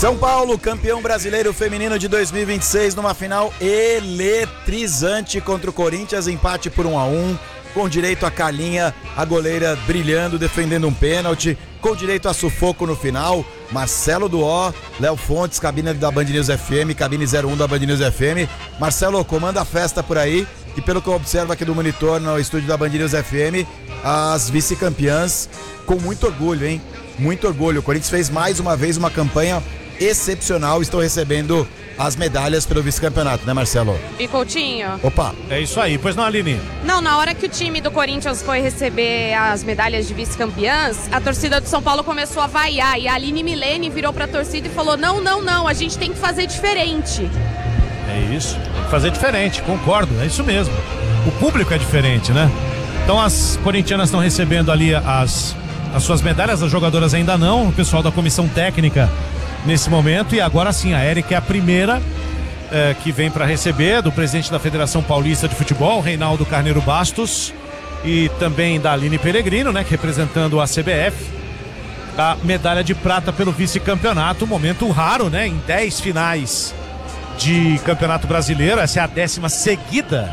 São Paulo, campeão brasileiro feminino de 2026, numa final eletrizante contra o Corinthians, empate por 1-1, com direito a Carlinha, a goleira brilhando, defendendo um pênalti, com direito a sufoco no final. Marcelo Duó, Léo Fontes, cabine da Band News FM, cabine 01 da Band News FM. Marcelo, comanda a festa por aí, e pelo que eu observo aqui do monitor no estúdio da Band News FM, as vice-campeãs com muito orgulho, hein? Muito orgulho. O Corinthians fez mais uma vez uma campanha excepcional, estão recebendo as medalhas pelo vice-campeonato, né, Marcelo? E Coutinho? Opa! É isso aí, pois não, Aline? Não, na hora que o time do Corinthians foi receber as medalhas de vice-campeãs, a torcida do São Paulo começou a vaiar, e a Aline Milene virou pra torcida e falou: não, a gente tem que fazer diferente. É isso, tem que fazer diferente, concordo, é isso mesmo. O público é diferente, né? Então as corintianas estão recebendo ali as suas medalhas, as jogadoras ainda não, o pessoal da comissão técnica nesse momento, e agora sim, a Érica é a primeira que vem para receber, do presidente da Federação Paulista de Futebol, Reinaldo Carneiro Bastos, e também da Aline Peregrino, né, que representando a CBF, a medalha de prata pelo vice-campeonato, um momento raro, né, em 10 finais de campeonato brasileiro, essa é a 10ª seguida